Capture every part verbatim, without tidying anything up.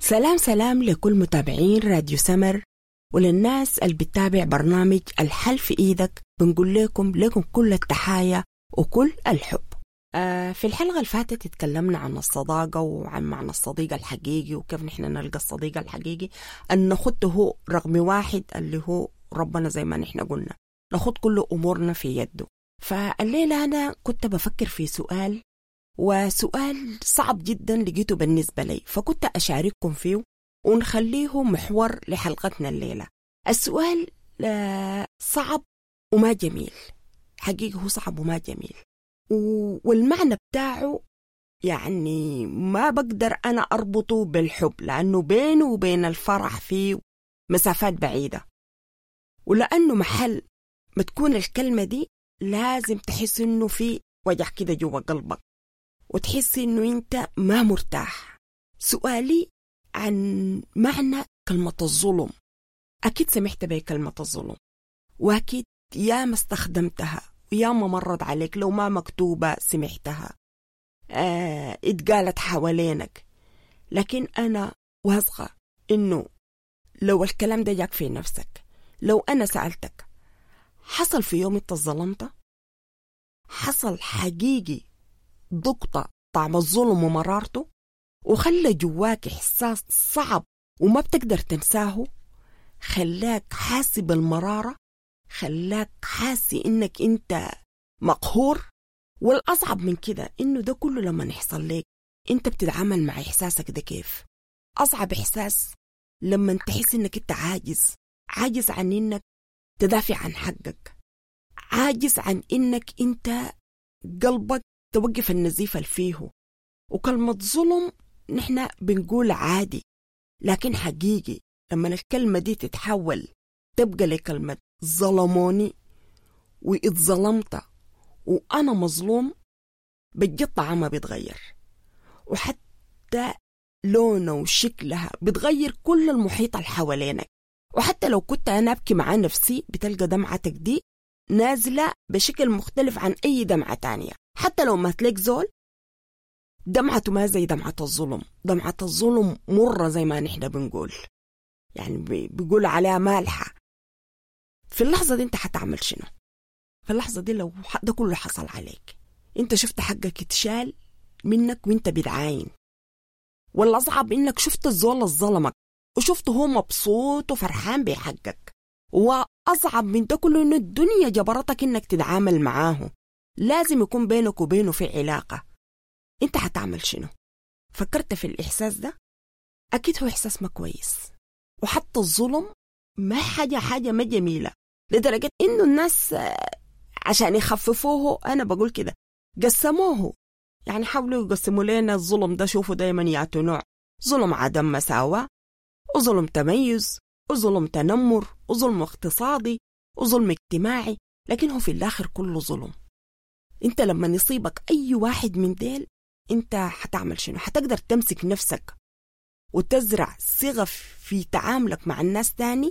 سلام سلام لكل متابعين راديو سمر وللناس اللي بتتابع برنامج الحل في إيدك. بنقول لكم لكم كل التحايا وكل الحب. آه في الحلقة اللي فاتت اتكلمنا عن الصداقة وعن معنى الصديق الحقيقي وكيف نحن نلقى الصديق الحقيقي، أن نخده هو رقم واحد اللي هو ربنا زي ما نحن قلنا، نخد كل أمورنا في يده. فالليلة أنا كنت بفكر في سؤال، وسؤال صعب جدا لقيته بالنسبة لي، فكنت أشارككم فيه ونخليه محور لحلقتنا الليلة. السؤال صعب وما جميل، حقيقة هو صعب وما جميل، والمعنى بتاعه يعني ما بقدر أنا أربطه بالحب، لأنه بينه وبين الفرح فيه مسافات بعيدة، ولأنه محل ما تكون الكلمة دي لازم تحس إنه في وجع كده جوا قلبك وتحس إنه أنت ما مرتاح. سؤالي عن معنى كلمة الظلم. أكيد سمعت بكلمة الظلم، وأكيد يا ما استخدمتها ويا ما مرت عليك، لو ما مكتوبة سمعتها، آه اتقالت حوالينك. لكن أنا واثقة إنه لو الكلام ده جاك في نفسك، لو أنا سألتك حصل في يوم انت ظلمت، حصل حقيقي ضغطة طعم الظلم ومرارته وخلى جواك إحساس صعب وما بتقدر تنساه، خلاك حاسي بالمرارة، خلاك حاسي إنك أنت مقهور. والأصعب من كده إنه ده كله لما يحصل لك أنت بتتعامل مع إحساسك ده كيف؟ أصعب إحساس لما تحس إنك أنت عاجز، عاجز عن إنك تدافع عن حقك، عاجز عن إنك أنت قلبك توقف النزيف اللي فيه. وكلمة ظلم نحن بنقول عادي، لكن حقيقي لما الكلمة دي تتحول تبقى لكلمة ظلموني واتظلمت وأنا مظلوم، بجد طعمها بيتغير، وحتى لونها وشكلها بتغير كل المحيط اللي حوالينك. وحتى لو كنت أنا أبكي مع نفسي بتلقى دمعتك دي نازلة بشكل مختلف عن أي دمعة تانية. حتى لو ما تلاقي زول دمعته ما زي دمعة الظلم، دمعة الظلم مرة زي ما نحن بنقول، يعني بيقول عليها مالحة. في اللحظة دي انت حتعمل شنو؟ في اللحظة دي لو ده كله حصل عليك، انت شفت حقك اتشال منك وانت بتعاين، ولا أصعب انك شفت الزول الظلمك وشفته هو مبسوط وفرحان بحقك، وأصعب من ده كله انه الدنيا جبرتك انك تتعامل معاه، لازم يكون بينك وبينه في علاقة. انت حتعمل شنو؟ فكرت في الإحساس ده؟ أكيد هو إحساس ما كويس، وحتى الظلم ما حاجة حاجة ما جميلة، لدرجة إنه الناس عشان يخففوه أنا بقول كده قسموه، يعني حاولوا يقسموا لنا الظلم ده. شوفوا دايما يعطوا نوع: ظلم عدم مساواة، وظلم تميز، وظلم تنمر، وظلم اقتصادي، وظلم اجتماعي، لكن هو في الآخر كله ظلم. انت لما يصيبك أي واحد من ديل انت حتعمل شنو؟ حتقدر تمسك نفسك وتزرع صيغة في تعاملك مع الناس تاني،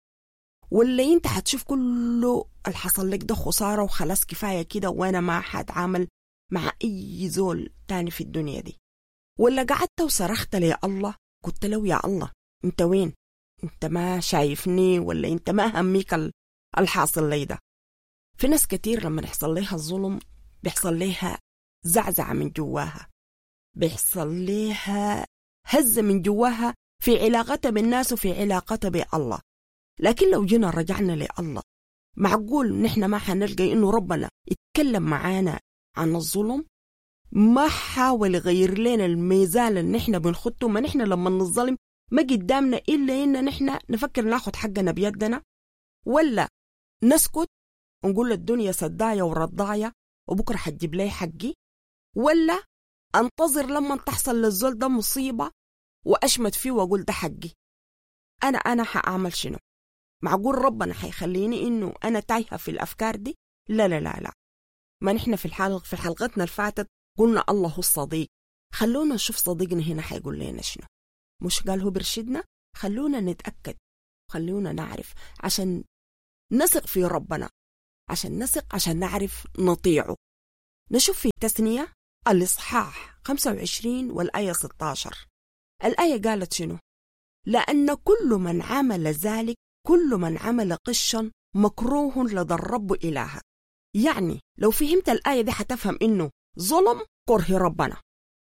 ولا انت حتشوف كله الحصل لك ده خسارة وخلاص كفاية كده وانا ما حتعامل مع اي زول تاني في الدنيا دي؟ ولا قعدت وصرخت لي الله، قلت له يا الله انت وين؟ انت ما شايفني ولا انت ما هميك الحاصل لي ده؟ في ناس كتير لما يحصل لها الظلم بيحصل لها زعزعة من جواها، بيحصل لها هزة من جواها في علاقتها بالناس وفي علاقتها بالله. لكن لو جينا رجعنا لله، معقول نحن ما حنلقى إنه ربنا يتكلم معانا عن الظلم؟ ما حاول يغير لنا الميزان اللي نحن بنخطه؟ ما نحن لما نظلم ما قدامنا إلا إن نحن نفكر ناخد حقنا بيدنا، ولا نسكت ونقول الدنيا سداية ورضاية وبكرة حتجيب لي حقي، ولا أنتظر لما تحصل للزول ده مصيبة وأشمت فيه وأقول ده حقي؟ أنا أنا حأعمل شنو؟ معقول ربنا حيخليني إنه أنا تايهة في الأفكار دي؟ لا لا لا لا. ما نحن في الحلقة في حلقتنا الفاتت قلنا الله هو الصديق، خلونا نشوف صديقنا هنا حيقول لنا شنو. مش قال هو برشدنا؟ خلونا نتأكد، خلونا نعرف عشان نثق في ربنا، عشان نثق عشان نعرف نطيعه. نشوف في التثنية الإصحاح خمسة وعشرين والآية ستة عشر. الآية قالت شنو؟ لأن كل من عمل ذلك، كل من عمل قشا مكروه لدى الرب إلهه. يعني لو فهمت الآية دي حتفهم إنه ظلم كره ربنا،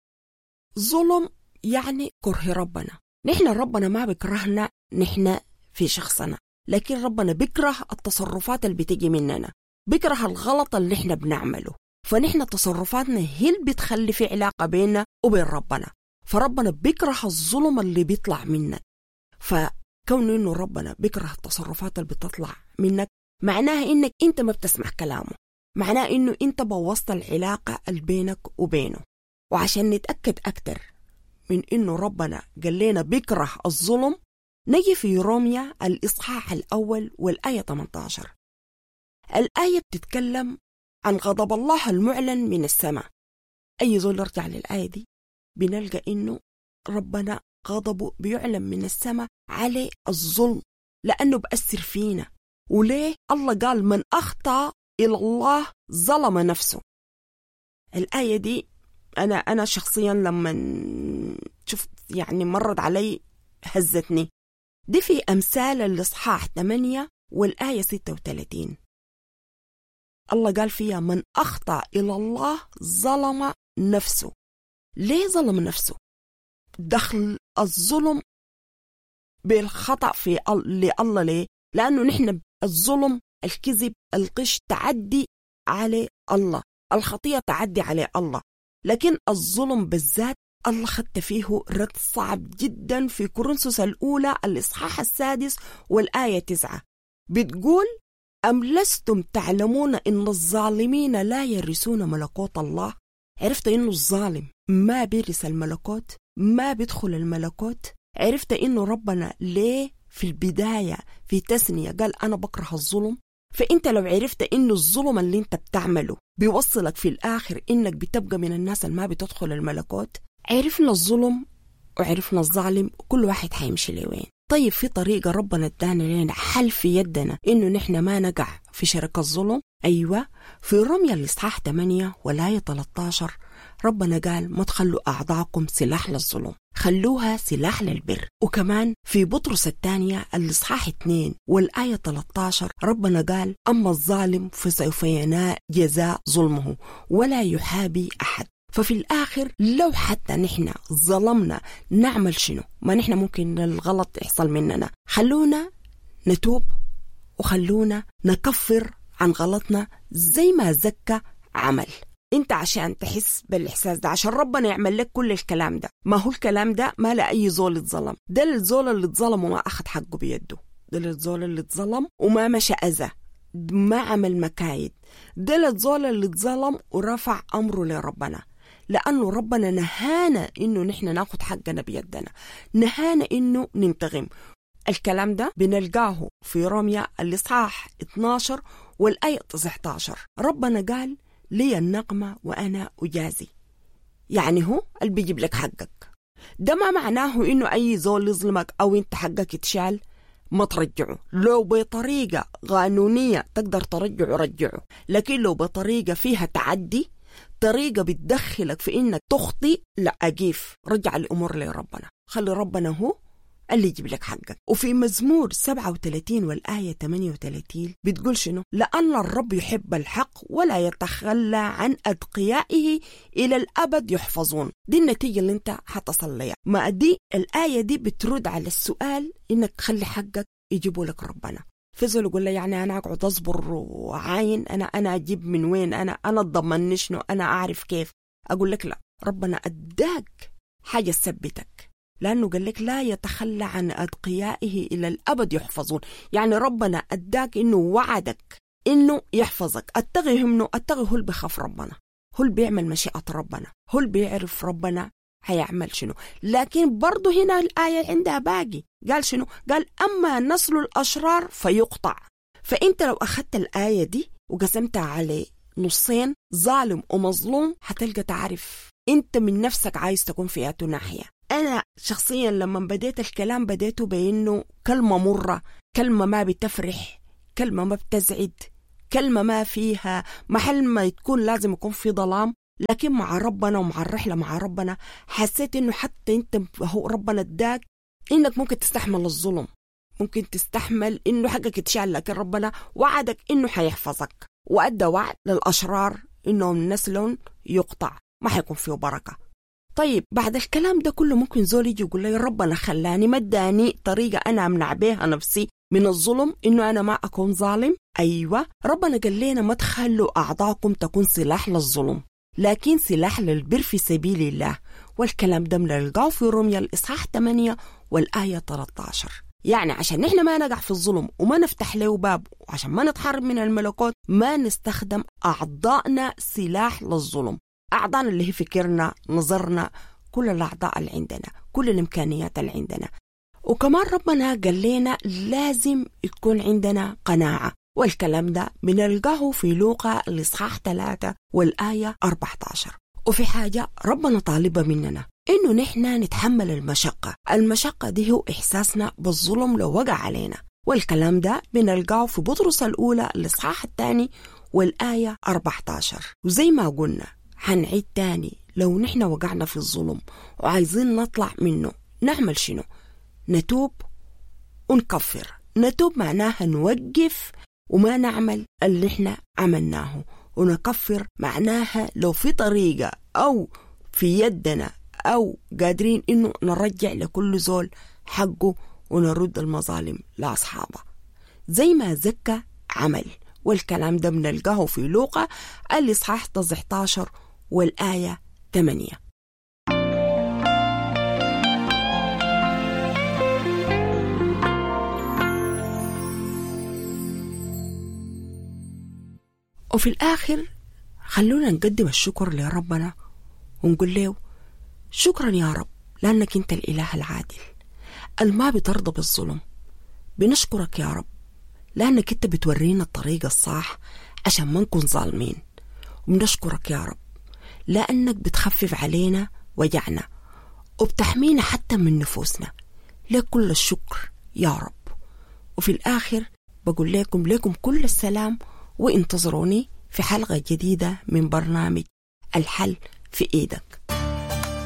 ظلم يعني كره ربنا. نحن ربنا ما بيكرهنا نحن في شخصنا، لكن ربنا بيكره التصرفات اللي بتيجي مننا، بيكره الغلط اللي نحن بنعمله. فنحن تصرفاتنا هي اللي بتخلي في علاقة بيننا وبين ربنا، فربنا بيكره الظلم اللي بيطلع منك. فكون إنه ربنا بيكره التصرفات اللي بتطلع منك معناها إنك أنت ما بتسمع كلامه، معناه إنه أنت بوظت العلاقة اللي بينك وبينه. وعشان نتأكد أكتر من إنه ربنا قال لنا بيكره الظلم، نجي في روميا الإصحاح الأول والآية ثمانية عشر. الآية بتتكلم عن غضب الله المعلن من السماء. أي زول يرجع للآية دي بنلقى إنه ربنا غضبه بيعلن من السماء على الظلم، لأنه بأثر فينا. وليه؟ الله قال من أخطأ إلى الله ظلم نفسه. الآية دي أنا أنا شخصيا لما شفت يعني مرت علي هزتني. دي في أمثال الإصحاح ثمانية والآية ستة وثلاثين. الله قال فيها من أخطأ إلى الله ظلم نفسه. ليه ظلم نفسه؟ دخل الظلم بالخطأ في الله. ليه؟ لأنه نحن الظلم، الكذب، القش تعدي على الله، الخطية تعدي على الله. لكن الظلم بالذات الله خدت فيه رد صعب جدا في كورنثوس الأولى الإصحاح السادس والآية تسعة. بتقول أم لستم تعلمون إن الظالمين لا يرثون ملكوت الله؟ عرفت إنه الظالم ما بيرث الملكوت، ما بيدخل الملكوت. عرفت إنه ربنا ليه في البداية في تثنية قال أنا بكره الظلم. فأنت لو عرفت إنه الظلم اللي أنت بتعمله بيوصلك في الآخر إنك بتبقى من الناس اللي ما بتدخل الملكوت، عرفنا الظلم وعرفنا الظالم، كل واحد حيمشي لوين. طيب في طريقة ربنا ادانا لنا حل في يدنا إنه نحن ما نقع في شرك الظلم. أيوة، في رمية الإصحاح ثمانية والآية ثلاثة عشر ربنا قال ما تخلوا أعضاءكم سلاح للظلم، خلوها سلاح للبر. وكمان في بطرس الثانية الإصحاح اثنين والآية ثلاثة عشر ربنا قال أما الظالم فسوف ينال جزاء ظلمه ولا يحابي أحد. ففي الآخر لو حتى نحن ظلمنا نعمل شنو؟ ما نحن ممكن الغلط يحصل مننا، خلونا نتوب وخلونا نكفر عن غلطنا زي ما زكى عمل. انت عشان تحس بالإحساس ده، عشان ربنا يعمل لك كل الكلام ده. ما هو الكلام ده ما لأي زول اتظلم، ده الزول اللي اتظلم وما أخذ حقه بيده، ده الزول اللي اتظلم وما مشى أذى، ما عمل مكايد، ده الزول اللي اتظلم ورفع أمره لربنا. لأنه ربنا نهانا إنه نحن ناخد حقنا بيدنا، نهانا إنه ننتغم. الكلام ده بنلقاه في رمية الإصحاح اثنا عشر والآية تسعة عشر. ربنا قال لي النقمة وأنا أجازي، يعني هو اللي بيجيب لك حقك. ده ما معناه إنه أي زول يظلمك أو إنت حقك يتشال ما ترجعه. لو بطريقة قانونية تقدر ترجعه رجعه، لكن لو بطريقة فيها تعدي، طريقة بتدخلك في إنك تخطي، لا أجيف، رجع الأمور لربنا، خلي ربنا هو اللي يجيب لك حقك. وفي مزمور سبعة وثلاثين والآية ثمانية وثلاثين بتقول شنو؟ لأن الرب يحب الحق ولا يتخلى عن أتقيائه إلى الأبد يحفظون. دي النتيجة اللي انت حتصل لها. ما دي الآية دي بترد على السؤال إنك تخلي حقك يجيبوا لك ربنا. فزول يقول لي يعني أنا أقعد أصبر وعاين، أنا أنا أجيب من وين؟ أنا أنا أضمن شنو؟ أنا أعرف كيف؟ أقول لك لا، ربنا أداك حاجة تثبتك، لأنه قال لك لا يتخلى عن أتقيائه إلى الأبد يحفظون. يعني ربنا أداك إنه وعدك إنه يحفظك. أتغي منه، أتغي هو اللي بيخاف ربنا، هو اللي بيعمل مشيئة ربنا، هو اللي بيعرف ربنا هيعمل شنو. لكن برضو هنا الآية عندها باقي، قال شنو؟ قال أما نسل الأشرار فيقطع. فأنت لو أخذت الآية دي وقسمتها على نصين، ظالم ومظلوم، هتلقى تعرف أنت من نفسك عايز تكون في أي ناحية. أنا شخصيا لما بديت الكلام بديته بأنه كلمة مرة، كلمة ما بتفرح، كلمة ما بتزعد، كلمة ما فيها محل ما تكون لازم يكون في ظلام، لكن مع ربنا ومع الرحلة مع ربنا حسيت إنه حتى أنت هو ربنا اداك إنك ممكن تستحمل الظلم، ممكن تستحمل إنه حقك يتشال، لكن ربنا وعدك إنه حيحفظك، وأدى وعد للأشرار إنهم نسلهم يقطع ما حيكون فيه بركة. طيب بعد الكلام ده كله ممكن زول يجي يقول لي ربنا خلاني ما اداني طريقة أنا أمنع بيها نفسي من الظلم، إنه أنا ما أكون ظالم. أيوة، ربنا قال لنا ما تخلوا أعضاءكم تكون سلاح للظلم لكن سلاح للبر في سبيل الله، والكلام ده بنلقاه في روميا الإصحاح ثمانية والآية ثلاثة عشر. يعني عشان نحن ما نقع في الظلم وما نفتح له باب، وعشان ما نتحرم من الملكوت ما نستخدم أعضائنا سلاح للظلم. أعضائنا اللي هي فكرنا، نظرنا، كل الأعضاء اللي عندنا، كل الإمكانيات اللي عندنا. وكمان ربنا قال لنا لازم يكون عندنا قناعة، والكلام ده بنلقاه في لوقا الإصحاح ثلاثة والآية أربعة عشر. وفي حاجة ربنا طالبة مننا إنه نحن نتحمل المشقة. المشقة دي هو إحساسنا بالظلم لو وقع علينا، والكلام ده بنلقاه في بطرس الأولى الإصحاح الثاني والآية أربعة عشر. وزي ما قلنا هنعيد تاني، لو نحن وقعنا في الظلم وعايزين نطلع منه نعمل شنو؟ نتوب ونكفر. نتوب معناها نوقف وما نعمل اللي احنا عملناه، ونكفر معناها لو في طريقة أو في يدنا أو قادرين إنه نرجع لكل زول حقه ونرد المظالم لأصحابه زي ما زكى عمل. والكلام ده بنلقاه في لوقا الإصحاح تسعة عشر والآية ثمانية. وفي الآخر خلونا نقدم الشكر لربنا ونقول له شكرا يا رب لأنك أنت الإله العادل الما بترضى بالظلم. بنشكرك يا رب لأنك أنت بتورينا الطريق الصح عشان ما نكون ظالمين. وبنشكرك يا رب لأنك بتخفف علينا وجعنا وبتحمينا حتى من نفوسنا. لك كل الشكر يا رب. وفي الآخر بقول لكم لكم كل السلام، وانتظروني في حلقة جديدة من برنامج الحل في إيدك.